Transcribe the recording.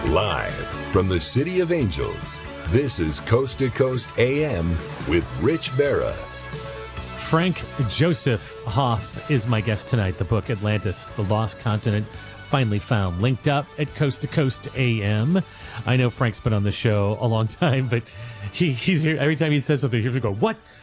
Live from the City of Angels, this is Coast to Coast AM with Rich Berra. Frank Joseph Hoff is my guest tonight. The book Atlantis, The Lost Continent Finally Found, linked up at Coast to Coast AM. I know Frank's been on the show a long time, but he's here. Every time he says something, he's going to go, what?